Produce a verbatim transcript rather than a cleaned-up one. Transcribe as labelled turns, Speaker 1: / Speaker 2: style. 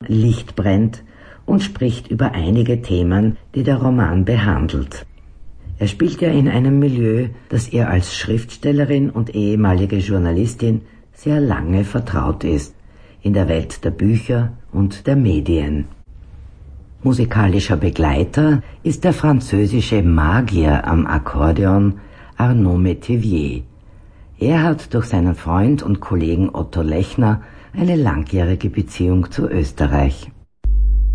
Speaker 1: Licht brennt und spricht über einige Themen, die der Roman behandelt. Er spielt ja in einem Milieu, das ihr als Schriftstellerin und ehemalige Journalistin sehr lange vertraut ist, in der Welt der Bücher und der Medien. Musikalischer Begleiter ist der französische Magier am Akkordeon Arnaud Métivier. Er hat durch seinen Freund und Kollegen Otto Lechner eine langjährige Beziehung zu Österreich.